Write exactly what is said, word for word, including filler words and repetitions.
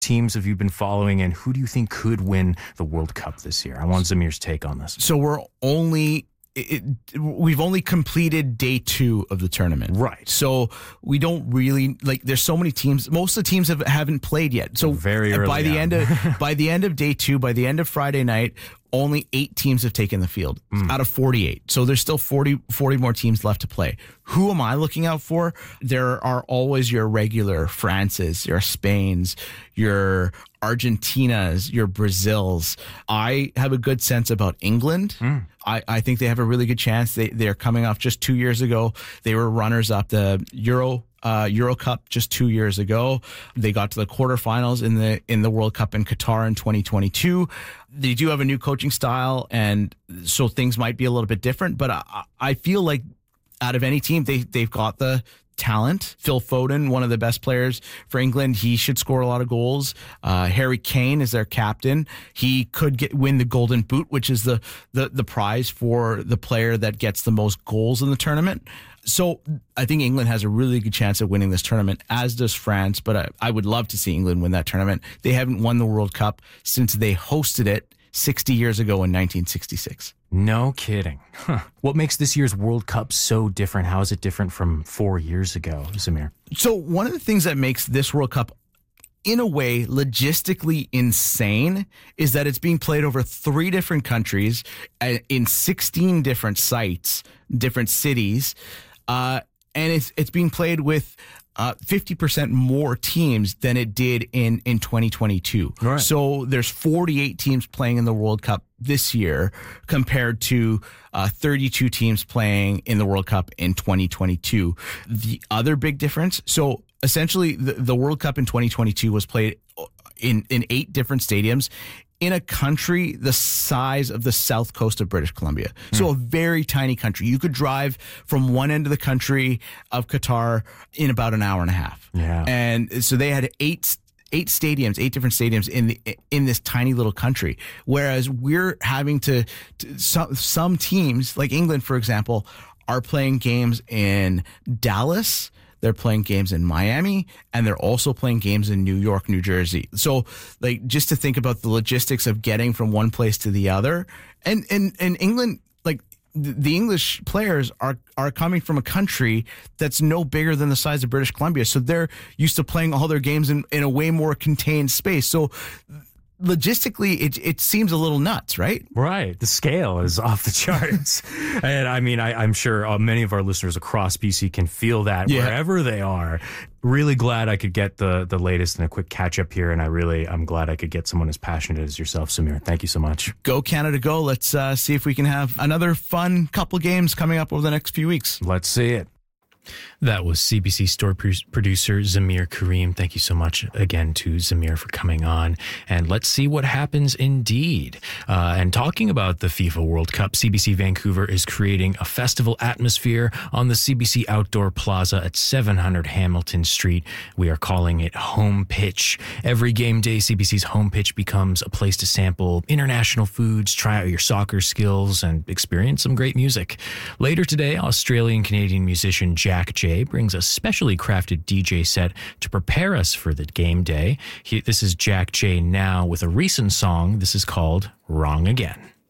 teams have you been following, and who do you think could win the World Cup this year? I want Zamir's take on this. So we're only... It, we've only completed day two of the tournament. Right. So we don't really like there's so many teams. Most of the teams have, haven't played yet. So very early by the on. end of by the end of day two, by the end of Friday night, only eight teams have taken the field mm. out of forty-eight. So there's still forty, forty more teams left to play. Who am I looking out for? There are always your regular Frances, your Spains, your Argentinas, your Brazils. I have a good sense about England. Mm. I, I think they have a really good chance. They, they're coming off just two years ago. They were runners up the Euro Uh, Euro Cup just two years ago. They got to the quarterfinals in the in the World Cup in Qatar in twenty twenty-two. They do have a new coaching style, and so things might be a little bit different. But I, I feel like out of any team, they they've got the talent. Phil Foden, one of the best players for England, he should score a lot of goals. Uh, Harry Kane is their captain. He could get win the Golden Boot, which is the the the prize for the player that gets the most goals in the tournament. So I think England has a really good chance of winning this tournament, as does France. But I, I would love to see England win that tournament. They haven't won the World Cup since they hosted it sixty years ago in nineteen sixty-six. No kidding. Huh. What makes this year's World Cup so different? How is it different from four years ago, Zamir? So one of the things that makes this World Cup, in a way, logistically insane is that it's being played over three different countries in sixteen different sites, different cities. Uh, and it's it's being played with uh, fifty percent more teams than it did in, in twenty twenty-two. Right. So there's forty-eight teams playing in the World Cup this year compared to uh, thirty-two teams playing in the World Cup in twenty twenty-two. The other big difference, so essentially the, the World Cup in twenty twenty-two was played in, in eight different stadiums in a country the size of the south coast of British Columbia. Mm. So a very tiny country. You could drive from one end of the country of Qatar in about an hour and a half. Yeah. And so they had eight eight stadiums, eight different stadiums in the in this tiny little country. Whereas we're having to, to some some teams, like England, for example, are playing games in Dallas. They're playing games in Miami, and they're also playing games in New York, New Jersey. So, like, just to think about the logistics of getting from one place to the other. And and, and England, like, the English players are, are coming from a country that's no bigger than the size of British Columbia. So they're used to playing all their games in, in a way more contained space. So logistically, it it seems a little nuts, right? Right. The scale is off the charts. And I mean, I, I'm sure uh, many of our listeners across B C can feel that yeah. wherever they are. Really glad I could get the the latest and a quick catch up here. And I really, I'm glad I could get someone as passionate as yourself, Zamir. Thank you so much. Go Canada, go. Let's uh, see if we can have another fun couple games coming up over the next few weeks. Let's see it. That was C B C story producer Zamir Karim. Thank you so much again to Zamir for coming on. And let's see what happens indeed. Uh, and talking about the FIFA World Cup, C B C Vancouver is creating a festival atmosphere on the C B C Outdoor Plaza at seven hundred Hamilton Street. We are calling it Home Pitch. Every game day, C B C's Home Pitch becomes a place to sample international foods, try out your soccer skills, and experience some great music. Later today, Australian-Canadian musician Jack J brings a specially crafted D J set to prepare us for the game day. He, this is Jack J now with a recent song. This is called Wrong Again.